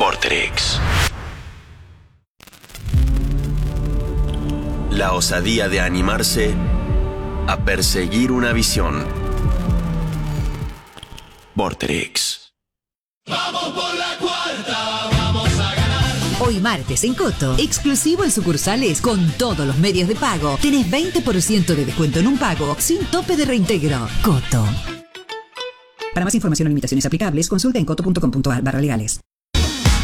Vorterix. La osadía de animarse a perseguir una visión. Vorterix. Vamos por la cuarta, vamos a ganar. Hoy martes en Coto, exclusivo en sucursales con todos los medios de pago. Tenés 20% de descuento en un pago sin tope de reintegro. Coto. Para más información o limitaciones aplicables, consulta en coto.com.ar/legales.